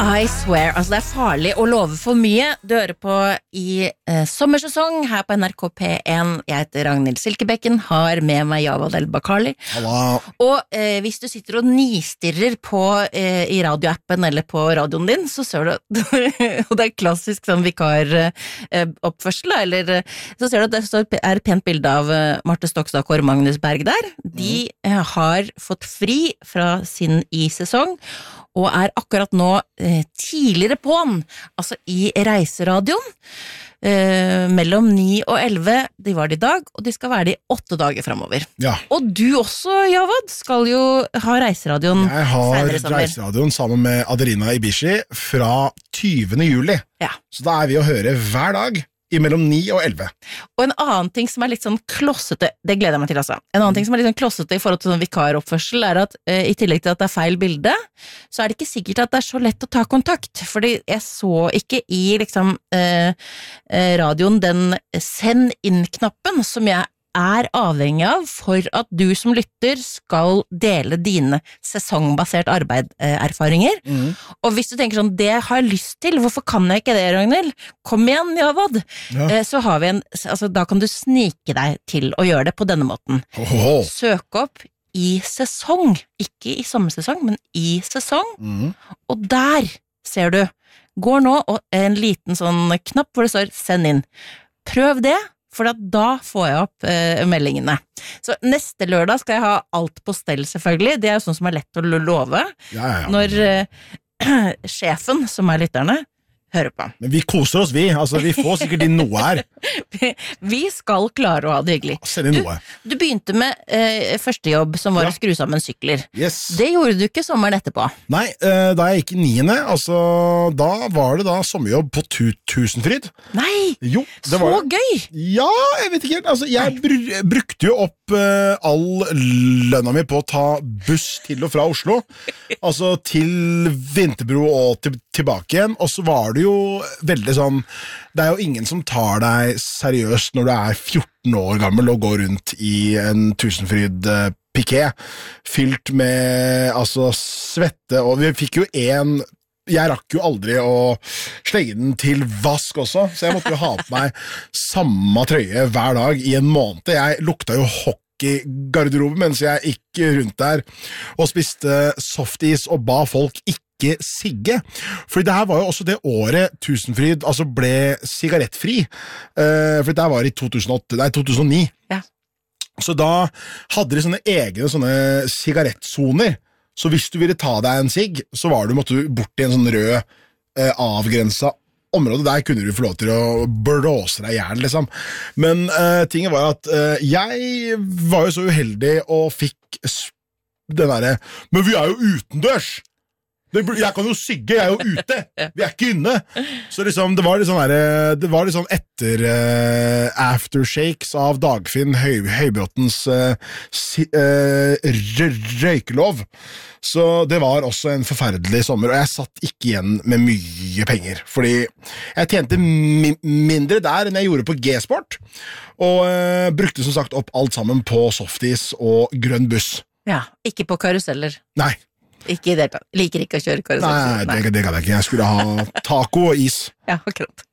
I swear, altså det farlig å love for mye. Du hører på i sommersesong her på NRK P1. Jeg heter Ragnhild Silkebekken, har med meg Javad El-Bakali. Hallo. Og hvis du sitter og nistirrer på i radioappen eller på radioen din, så ser du, og det klassisk sånn vikaroppførsel, eller så ser du at det et pent bilde av Marte Stokstad og Magnus Berg der. De har fått fri fra sin i-sesong, og akkurat nå tidligere på'n, altså i reiseradioen, mellom 9 og 11, de var det i dag, og de skal være det i 8 dager fremover. Ja. Og du også, Javad, skal jo ha reiseradioen Jeg har reiseradioen sammen med Adelina Ibishi fra 20. juli. Ja. Så da vi å høre hver dag i mellom 9 og 11. Og en annen ting som litt sånn klossete, det gleder jeg meg til altså, en annen ting som litt sånn klossete i forhold til sånn vikaroppførsel at i tillegg til at det feil bilde, så det ikke sikkert at det så lett å ta kontakt, fordi jeg så ikke i liksom radioen den send inn-knappen som jeg avhengig av for at du som lytter skal dele dine sesongbasert erfaringer. Og hvis du tenker sånn, det har jeg lyst til, hvorfor kan jeg ikke det, Ragnhild? Kom igjen, Javad. Ja. Så har vi altså da kan du snike deg til å gjøre det på denne måten. Søk opp i sesong, ikke i sommersesong, men i sesong, og der ser du, går nå og en liten sånn knapp hvor det står send inn. Prøv det, for da får jeg opp meldingene. Så neste lørdag skal jeg ha alt på stell selvfølgelig, det jo sånn som lett å love. Ja. Når sjefen, som lytterne, hører på. Men vi koser oss vi får sikkert inn noe her. Vi skal klare å ha det hyggelig. Send inn noe. Du begynte med første jobb som var å skru sammen sykler. Yes. Det gjorde du ikke sommeren etterpå. Nei, da jeg gikk i 9., da var det da sommerjobb på Tusenfryd. Nei, jo, det så var gøy! Ja, jeg vet ikke helt. Jeg brukte jo opp all lønna mi på å ta buss til og fra Oslo. Til Vinterbro og tilbake igjen, og så var det jo veldig sånn, det jo ingen som tar deg seriøst når du 14 år gammel og går rundt i en Tusenfryd piké, fylt med svette, og vi fikk jo jeg rakk jo aldri å slenge den til vask også, så jeg måtte jo ha på meg samme trøye hver dag i en måned. Jeg lukta jo hockeygarderobe mens jeg gikk rundt der og spiste softies og ba folk ikke sigge, for det her var jo også det året Tusenfryd ble sigarettfri, for det var i 2009. Ja. Så da hadde de sånne egne sigarettsoner, så hvis du ville ta deg en sigg, så måtte du bort i en sånn rød avgrenset område, der kunne du få lov til å blåse deg ihjel, liksom. Men tingen var at jeg var jo så uheldig og fikk den derre, men vi jo utendørs! Jeg kan jo sigge, jeg jo ute, vi ikke inne. Så liksom, det var litt sånn etter aftershakes av Dagfinn Høybråtens røykelov. Så det var også en forferdelig sommer, og jeg satt ikke igjen med mye penger, fordi jeg tjente mindre der enn jeg gjorde på G-sport, og brukte som sagt opp alt sammen på softies og grønn buss. Ja, ikke på karuseller. Nei. Ikke i det, liker ikke å kjøre karusell. Nei, det kan jeg ikke. Jeg skulle ha taco og is. Ja, akkurat.